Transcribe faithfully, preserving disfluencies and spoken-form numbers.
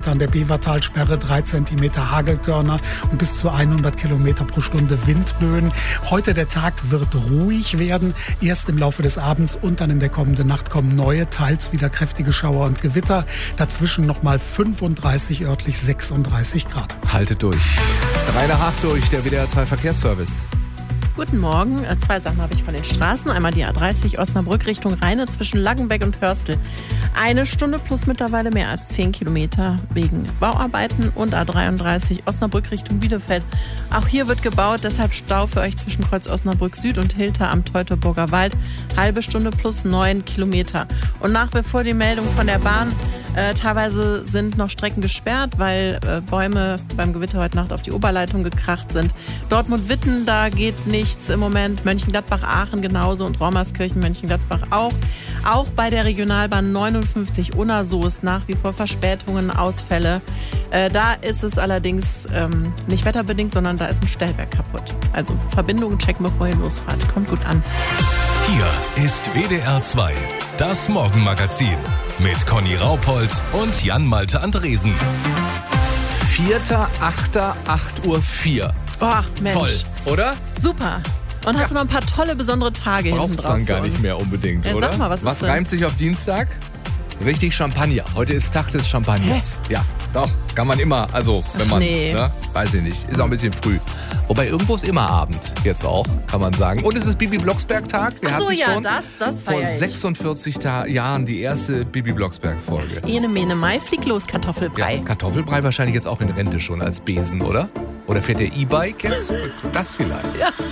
Heute an der Bevertalsperre drei Zentimeter Hagelkörner und bis zu hundert Kilometer pro Stunde Windböen. Heute der Tag wird ruhig werden. Erst im Laufe des Abends und dann in der kommenden Nacht kommen neue, teils wieder kräftige Schauer und Gewitter. Dazwischen nochmal fünfunddreißig, örtlich sechsunddreißig Grad. Haltet durch. Drei nach acht durch, der W D R zwei Verkehrsservice. Guten Morgen. Zwei Sachen habe ich von den Straßen. Einmal die A dreißig Osnabrück Richtung Rheine zwischen Langenbeck und Hörstel. Eine Stunde plus mittlerweile mehr als zehn Kilometer wegen Bauarbeiten. Und A dreiunddreißig Osnabrück Richtung Bielefeld. Auch hier wird gebaut, deshalb Stau für euch zwischen Kreuz Osnabrück Süd und Hilter am Teutoburger Wald. Halbe Stunde plus neun Kilometer. Und nach wie vor die Meldung von der Bahn. Äh, teilweise sind noch Strecken gesperrt, weil äh, Bäume beim Gewitter heute Nacht auf die Oberleitung gekracht sind. Dortmund-Witten, da geht nichts im Moment. Mönchengladbach-Aachen genauso und Raumerskirchen-Mönchengladbach auch. Auch bei der Regionalbahn neunundfünfzig Unna-Soest nach wie vor Verspätungen, Ausfälle. Äh, da ist es allerdings ähm, nicht wetterbedingt, sondern da ist ein Stellwerk kaputt. Also Verbindungen checken, bevor ihr losfahrt. Kommt gut an. Hier ist W D R zwei, das Morgenmagazin mit Conny Raupold und Jan-Malte Andresen. vierter achter acht Uhr vier. Ach, Mensch. Toll, oder? Super. Und hast Ja. du noch ein paar tolle, besondere Tage hinten Braucht's drauf dann gar für nicht uns? mehr unbedingt, Ja, oder? sag mal, was ist was denn? reimt sich auf Dienstag? Richtig Champagner. Heute ist Tag des Champagners. Ja, doch. Kann man immer, also wenn Ach, man, nee. ne, weiß ich nicht, ist auch ein bisschen früh. Wobei irgendwo ist immer Abend, jetzt auch, kann man sagen. Und es ist Bibi Blocksberg-Tag. Wir Ach so, hatten ja, schon das, das vor feier ich. sechsundvierzig Ta- Jahren die erste Bibi Blocksberg-Folge. Ene, mene, mai, flieg los, Kartoffelbrei. Ja, Kartoffelbrei wahrscheinlich jetzt auch in Rente schon als Besen, oder? Oder fährt der E-Bike jetzt? Das vielleicht. Ja.